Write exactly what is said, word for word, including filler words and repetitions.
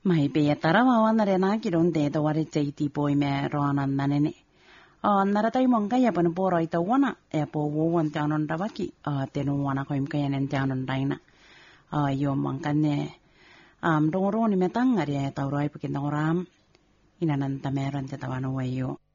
Mai pe tarawa na re na kiron de to wari cheiti boy me roanan nanene. Uh, naratai mong kaya pa po roi to wana e po wo wan tanon rawaki uh, tenu wana ko im kaya nen tanon daina uh, yo mong kane um dongoro ni metang ngari e tau roi pukin ram inanan tameran te tawano wayo.